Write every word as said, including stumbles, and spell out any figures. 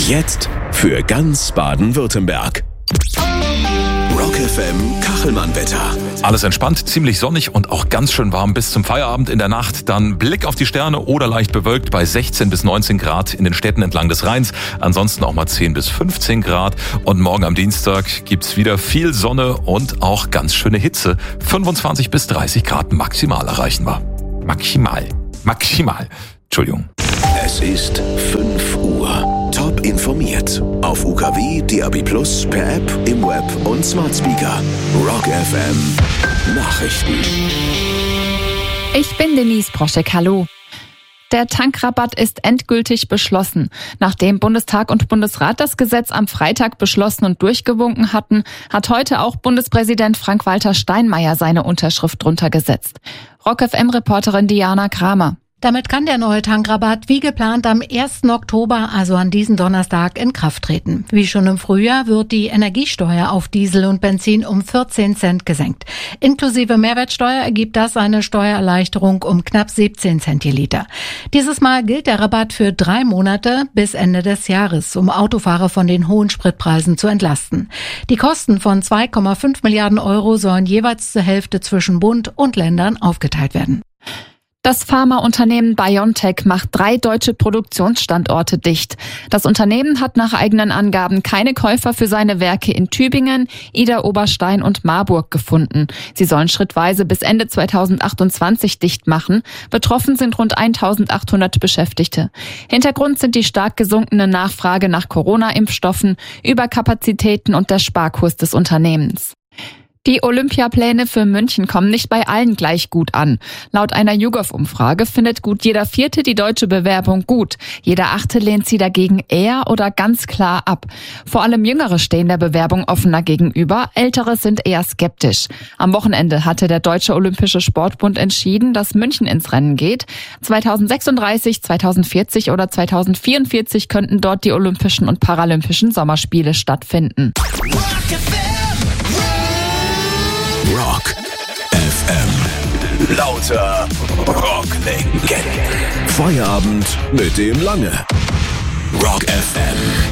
Jetzt für ganz Baden-Württemberg. Rock F M Kachelmann-Wetter. Alles entspannt, ziemlich sonnig und auch ganz schön warm bis zum Feierabend in der Nacht. Dann Blick auf die Sterne oder leicht bewölkt bei sechzehn bis neunzehn Grad in den Städten entlang des Rheins. Ansonsten auch mal zehn bis fünfzehn Grad. Und morgen am Dienstag gibt's wieder viel Sonne und auch ganz schöne Hitze. fünfundzwanzig bis dreißig Grad maximal erreichen wir. Maximal. Maximal. Entschuldigung. Es ist fünf Uhr. Top informiert. Auf U K W, D A B plus, per App, im Web und Smart Speaker. Rock F M Nachrichten. Ich bin Denise Proschek, hallo. Der Tankrabatt ist endgültig beschlossen. Nachdem Bundestag und Bundesrat das Gesetz am Freitag beschlossen und durchgewunken hatten, hat heute auch Bundespräsident Frank-Walter Steinmeier seine Unterschrift drunter gesetzt. Rock F M-Reporterin Diana Kramer. Damit kann der neue Tankrabatt wie geplant am ersten Oktober, also an diesem Donnerstag, in Kraft treten. Wie schon im Frühjahr wird die Energiesteuer auf Diesel und Benzin um vierzehn Cent gesenkt. Inklusive Mehrwertsteuer ergibt das eine Steuererleichterung um knapp siebzehn Cent je Liter. Dieses Mal gilt der Rabatt für drei Monate bis Ende des Jahres, um Autofahrer von den hohen Spritpreisen zu entlasten. Die Kosten von zwei Komma fünf Milliarden Euro sollen jeweils zur Hälfte zwischen Bund und Ländern aufgeteilt werden. Das Pharmaunternehmen BioNTech macht drei deutsche Produktionsstandorte dicht. Das Unternehmen hat nach eigenen Angaben keine Käufer für seine Werke in Tübingen, Idar-Oberstein und Marburg gefunden. Sie sollen schrittweise bis Ende zweitausendachtundzwanzig dicht machen. Betroffen sind rund eintausendachthundert Beschäftigte. Hintergrund sind die stark gesunkene Nachfrage nach Corona-Impfstoffen, Überkapazitäten und der Sparkurs des Unternehmens. Die Olympiapläne für München kommen nicht bei allen gleich gut an. Laut einer YouGov-Umfrage findet gut jeder Vierte die deutsche Bewerbung gut. Jeder Achte lehnt sie dagegen eher oder ganz klar ab. Vor allem Jüngere stehen der Bewerbung offener gegenüber, Ältere sind eher skeptisch. Am Wochenende hatte der Deutsche Olympische Sportbund entschieden, dass München ins Rennen geht. zweitausendsechsunddreißig, zweitausendvierzig oder zweitausendvierundvierzig könnten dort die Olympischen und Paralympischen Sommerspiele stattfinden. Rock F M. Lauter Rocklegenden. Feierabend mit dem Lange. Rock F M.